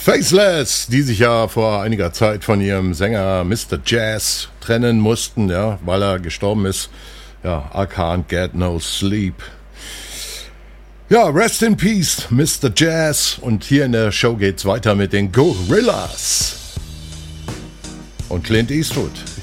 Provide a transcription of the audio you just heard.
Faceless, die sich ja vor einiger Zeit von ihrem Sänger Mr. Jazz trennen mussten, ja, weil er gestorben ist. Ja, I can't get no sleep. Ja, rest in peace, Mr. Jazz. Und hier in der Show geht's weiter mit den Gorillaz und Clint Eastwood.